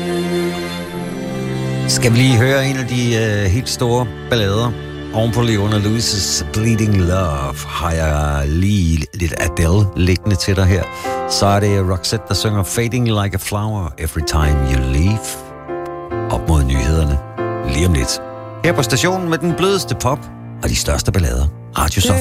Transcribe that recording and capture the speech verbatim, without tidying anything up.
Skal vi lige høre en af de uh, helt store ballader ovenpå Leona Lewis' Bleeding Love, har jeg lige lidt Adele liggende til dig her. Så er det Roxette, der synger Fading Like a Flower Every Time You Leave. Op mod nyhederne lige om lidt. Her på stationen med den blødeste pop og de største ballader. Radio Soft.